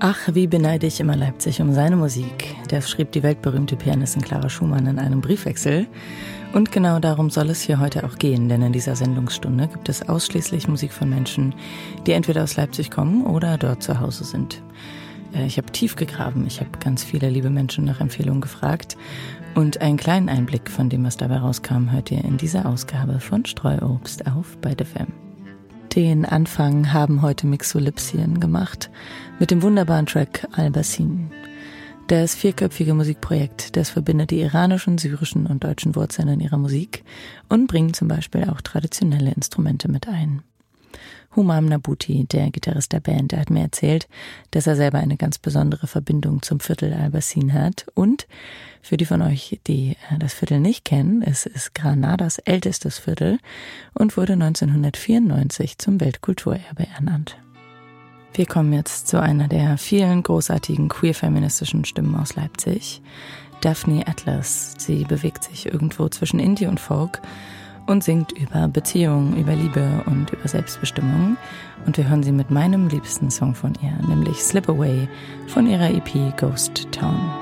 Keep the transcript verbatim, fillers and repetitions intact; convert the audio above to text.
Ach, wie beneide ich immer Leipzig um seine Musik. Das schrieb die weltberühmte Pianistin Clara Schumann in einem Briefwechsel. Und genau darum soll es hier heute auch gehen, denn in dieser Sendungsstunde gibt es ausschließlich Musik von Menschen, die entweder aus Leipzig kommen oder dort zu Hause sind. Ich habe tief gegraben, ich habe ganz viele liebe Menschen nach Empfehlungen gefragt und einen kleinen Einblick von dem, was dabei rauskam, hört ihr in dieser Ausgabe von Streuobst auf Byte F M. Den Anfang haben heute Mixolipsien gemacht mit dem wunderbaren Track Al-Bassin. Das vierköpfige Musikprojekt, das verbindet die iranischen, syrischen und deutschen Wurzeln in ihrer Musik und bringt zum Beispiel auch traditionelle Instrumente mit ein. Humam Nabuti, der Gitarrist der Band, der hat mir erzählt, dass er selber eine ganz besondere Verbindung zum Viertel Al-Bassin hat. Und für die von euch, die das Viertel nicht kennen, es ist Granadas ältestes Viertel und wurde neunzehnhundertvierundneunzig zum Weltkulturerbe ernannt. Wir kommen jetzt zu einer der vielen großartigen queer-feministischen Stimmen aus Leipzig. Daphne Atlas. Sie bewegt sich irgendwo zwischen Indie und Folk und singt über Beziehungen, über Liebe und über Selbstbestimmung. Und wir hören sie mit meinem liebsten Song von ihr, nämlich Slip Away von ihrer E P Ghost Town.